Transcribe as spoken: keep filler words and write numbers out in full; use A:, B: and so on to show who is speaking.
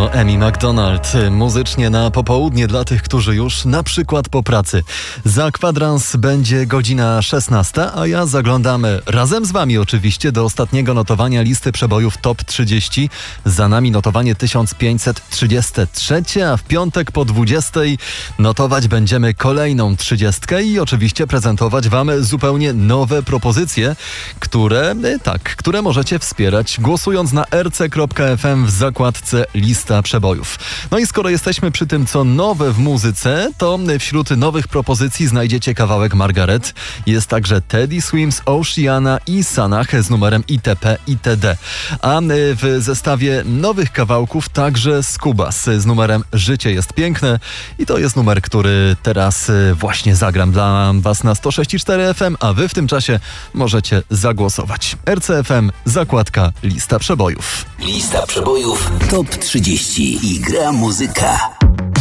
A: To Amy Macdonald, muzycznie na popołudnie dla tych, którzy już na przykład po pracy. Za kwadrans będzie godzina szesnasta, a ja zaglądamy razem z wami oczywiście do ostatniego notowania listy przebojów Top trzydzieści. Za nami notowanie tysiąc pięćset trzydzieste trzecie, a w piątek po dwudziestej notować będziemy kolejną trzydziestkę i oczywiście prezentować wam zupełnie nowe propozycje, które, tak, które możecie wspierać głosując na r c kropka f m w zakładce Lista Przebojów. No i skoro jesteśmy przy tym, co nowe w muzyce, to wśród nowych propozycji znajdziecie kawałek Margaret. Jest także Teddy Swims, Oceana i Sanach z numerem itp. itd. A w zestawie nowych kawałków także Skubas z numerem Życie jest piękne i to jest numer, który teraz właśnie zagram dla was na sto sześć i cztery F M, a wy w tym czasie możecie zagłosować. R C F M, zakładka Lista Przebojów.
B: Lista Przebojów Top trzydzieści i gra muzyka.